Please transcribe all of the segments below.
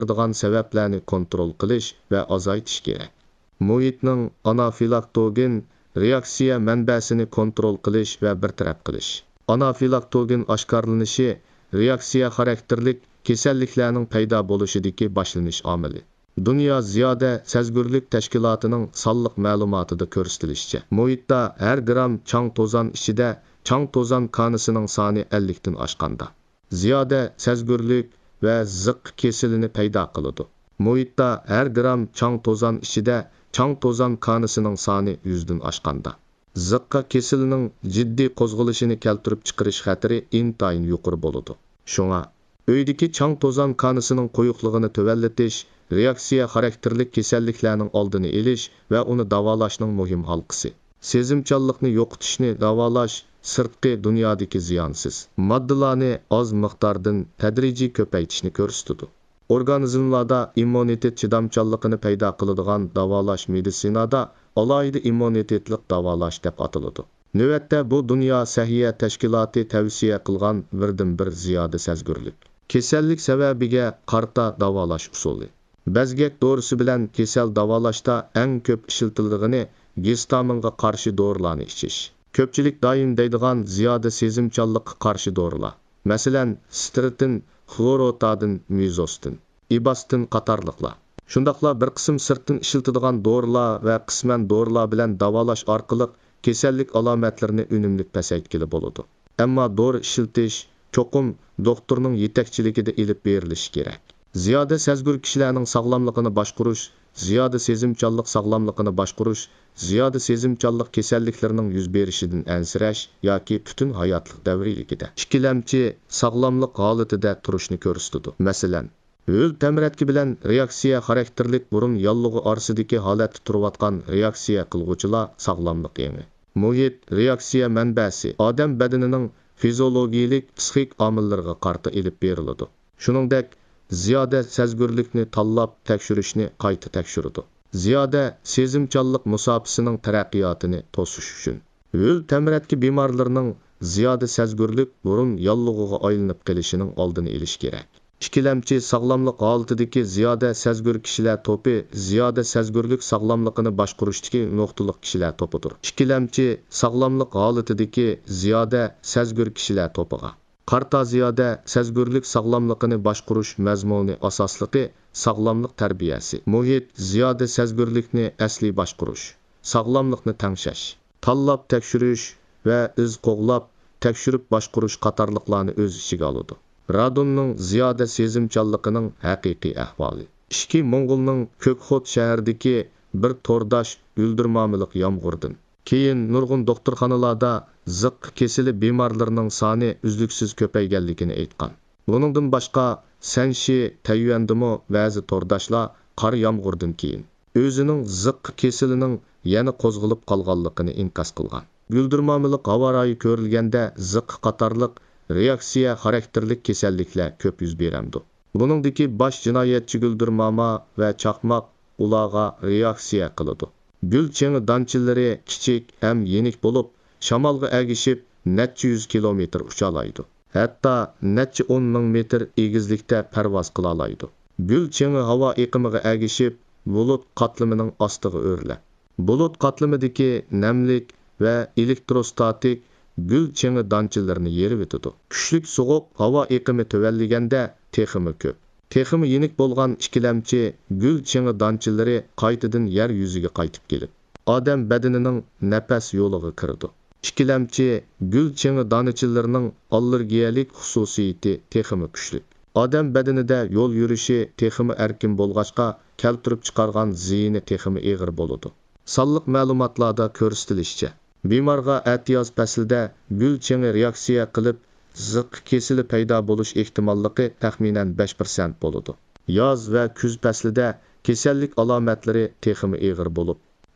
keltiradigan sabablarni kontrol qilish va azaytish kerak. Muhitning anafilaktogen reaksiya manbasini kontrol qilish va bartaraf qilish. Anafilaktogen oshkorlanishi reaksiya xarakterlik kasalliklarning paydo bo'lishidagi boshlanish omili. Dunyo ziyoda sezgurlik tashkilotining sonliq ma'lumotida ko'rsatilishicha, muhitda har gram chang to'zon ichida chang to'zon konisining soni 50 dan oshganda ziyoda sezgurlik va ziq kesilini paydo qiladi. Muhitda har gram chang to'zon ichida chang to'zon konisining soni 100 dan oshganda ziqqa kesilining jiddiy qo'zg'alishini keltirib chiqarish xatari intayin yuqori bo'ladi. Shunga uydagi chang to'zon konisining quyuqligini tuvallatish reaksiya xarakterlik kasalliklarning oldini olish va uni davolashning muhim halqasi. Sezimchanlikni yo'qotishni davolash sirtqi dunyodagi ziyonsiz moddalarni oz miqdordan tadrijiy ko'paytishni ko'rsatadi. Organizmlarda immunitet chidamchanligini paydo qiladigan davolash meditsinada alohida immunitetlik davolash deb ataladi. Navbatda bu dunyo sahiya tashkiloti tavsiya qilgan birdan-bir ziyoda sezgurlik kasallik sababiga qarta davolash usuli. Bezgak dorisi bilan kasal davolashda eng ko'p ishlatiladigan gistaminga qarshi dorilarni ichish. Ko'pchilik doim deydigan ziyoda sezimchanlikqa qarshi dorilar. Masalan, stritin, xlorotadin, mizostin, ibastin qatorliqlar. Shundaqla bir qism sirtdan ishlatiladigan dorilar va qisman dorilar bilan davolash orqali kasallik alomatlarini unumli pasaytgili bo'ladi. Ammo dori ishlatish cho'qim doktorning yetakchiligida ilib berilishi kerak. Ziyoda sezgur kishilarning sog'lomligini boshqarish, ziyoda sezimchanlik sog'lomligini boshqarish, ziyoda sezimchanlik kasalliklarining yuz berishidan ansirash yoki butun hayotlik davriligida ikkilamchi sog'lomlik holatida turishni ko'rsatadi. Masalan, o'l tamratki bilan reaksiya xarakterlik burun yollig'i orasidagi holatda turayotgan reaksiya qilguvchilar sog'lomlik yangi. Muhit reaksiya manbasi odam badanining fiziologik psixik omillariga qarta ilib beriladi. Shuningdek, ziyoda sezgurlikni tanlab tekshirishni qayta tekshiradi. Ziyoda sezimchanlik musofisining taraqqiyotini to'sish uchun o'l tamratki bemorlarning ziyoda sezgurlik burun yollig'iga aylanib kelishining oldini olish kerak. Ikkilamchi sog'lomlik holatidagi ziyoda sezgur kishilar to'pi ziyoda sezgurlik sog'lomligini boshqarishdagi nuqtaliq kishilar to'pidir. Ikkilamchi sog'lomlik holatidagi ziyoda sezgur kishilar to'piga qarta ziyoda sezgurlik sog'lomligini boshqarish mazmuni asosligi sog'lomlik tarbiyasi, muhit ziyoda sezgurlikni asli boshqarish, sog'lomlikni tangshash, tanlab tekshirish va iz qo'g'lab tekshirib boshqarish qatorliqlarni o'z ichiga oladi. Radonning ziyoda sezimchanligining haqiqiy ahvoli. Ishki Mo'ng'ulning Ko'kxot shahridagi bir to'rdosh o'ldirmamilik yomg'irdan keyin nurg'un doktorxonalarda ziq kesili bemorlarning soni uzluksiz ko'payganligini aytgan. Buningdan boshqa Sanshi Tayvandimi ba'zi to'rdoshlar qor yomg'irdan keyin o'zining ziq kesilining yana qo'zg'alib qolganligini inkos qilgan. O'ldirmamilik havorayi ko'rilganda ziq qatorliq reaksiya xarakterlik kasalliklar ko'p yuz beramdi. Buningdagi bosh jinoyatchi o'ldirmama va chaqmoq ularga reaksiya qiladi. Gul chengi donchillari kichik ham yenik bo'lib, shamolga agishib necha 100 kilometr uchalaydi. Hatto necha 10 ming metr egizlikda parvoz qila oladi. Gul chengi havo iqimiga agishib, bulut qatlamining ostiga o'rlab. Bulut qatlamidagi namlik va elektrostatik gul chengi donchillarini yerib o'tadi. Kuchlik sovuq havo iqimi tuvallaganda teximi ko'p. Teximi yenik bo'lgan ikkilamchi gul chengi donchillari qaytadan yer yuziga qaytib kelib, odam badanining nafas yo'liga kirdi. Ikkilamchi gul chengi donchillarining allergiyalik xususiyati teximi kuchli. Odam badanida yo'l yurishi teximi erkin bo'lg'achqa keltirib chiqargan ziyini teximi og'ir bo'ladi. Sonliq ma'lumotlarda ko'rsatilishicha, bemorga atiyoz faslida gul chengi reaksiya qilib ziq kesili paydo bo'lish ehtimolligi taxminan 5% bo'ladi. Yoz va kuz faslida kasallik alomatlari teximi og'ir bo'lib,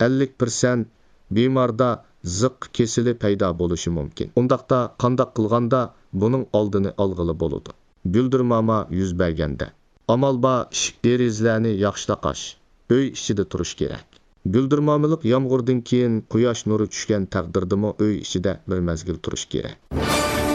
50% bemorda ziq kesili paydo bo'lishi mumkin. Undaqda qandoq qilganda buning oldini olg'ili bo'ladi. Guldirmama yuz berganda amal bor ishik derizlarni yaxshilaqash, uy ichida turish kerak. Guldirmamilik yomg'irdan keyin quyosh nuri tushgan taqdirdami uy ichida bir mezgil turish kerak.